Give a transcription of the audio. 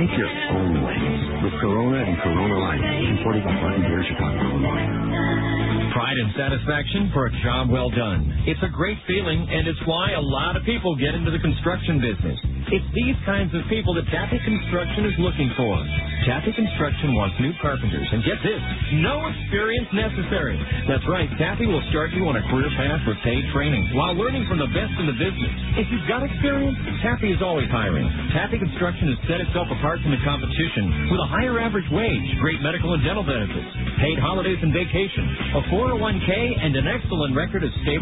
Make your own ways with Corona and Corona Light, imported by Button Beer, Chicago, Illinois. Pride and satisfaction for a job well done. It's a great feeling, and it's why a lot of people get into the construction business. It's these kinds of people that Taffy Construction is looking for. Taffy Construction wants new carpenters, and get this, no experience necessary. That's right, Taffy will start you on a career path with paid training while learning from the best in the business. If you've got experience, Taffy is always hiring. Taffy Construction has set itself apart from the competition with a higher average wage, great medical and dental benefits, paid holidays and vacation, a 401k, and an excellent record of stable